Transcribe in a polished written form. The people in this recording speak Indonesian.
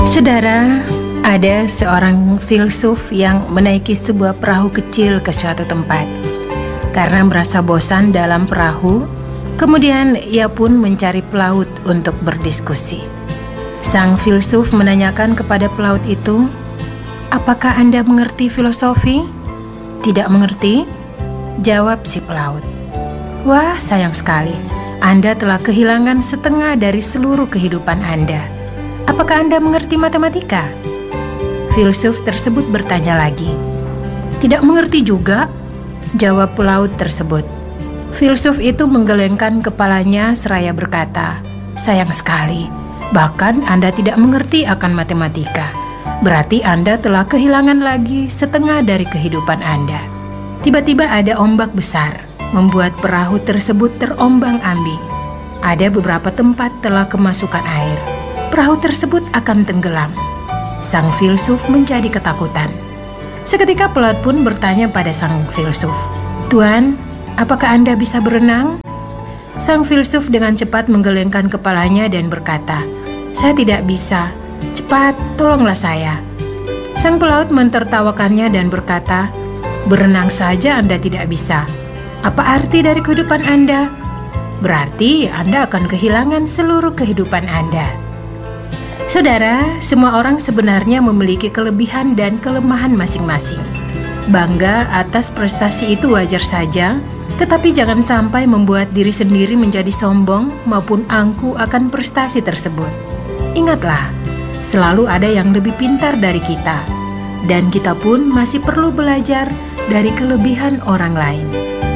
Saudara, ada seorang filsuf yang menaiki sebuah perahu kecil ke suatu tempat. Karena merasa bosan dalam perahu, kemudian ia pun mencari pelaut untuk berdiskusi. Sang filsuf menanyakan kepada pelaut itu, "Apakah Anda mengerti filosofi?" "Tidak mengerti," jawab si pelaut. "Wah, sayang sekali. Anda telah kehilangan setengah dari seluruh kehidupan Anda. Apakah Anda mengerti matematika?" Filsuf tersebut bertanya lagi. "Tidak mengerti juga," jawab pelaut tersebut. Filsuf itu menggelengkan kepalanya seraya berkata, "Sayang sekali, bahkan Anda tidak mengerti akan matematika. Berarti Anda telah kehilangan lagi setengah dari kehidupan Anda." Tiba-tiba ada ombak besar, membuat perahu tersebut terombang-ambing. Ada beberapa tempat telah kemasukan air. Perahu tersebut akan tenggelam. Sang filsuf menjadi ketakutan. Seketika pelaut pun bertanya pada sang filsuf, "Tuan, apakah Anda bisa berenang?" Sang filsuf dengan cepat menggelengkan kepalanya dan berkata, "Saya tidak bisa. Cepat, tolonglah saya." Sang pelaut mentertawakannya dan berkata, "Berenang saja Anda tidak bisa. Apa arti dari kehidupan Anda? Berarti Anda akan kehilangan seluruh kehidupan Anda." Saudara, semua orang sebenarnya memiliki kelebihan dan kelemahan masing-masing. Bangga atas prestasi itu wajar saja, tetapi jangan sampai membuat diri sendiri menjadi sombong maupun angkuh akan prestasi tersebut. Ingatlah, selalu ada yang lebih pintar dari kita, dan kita pun masih perlu belajar dari kelebihan orang lain.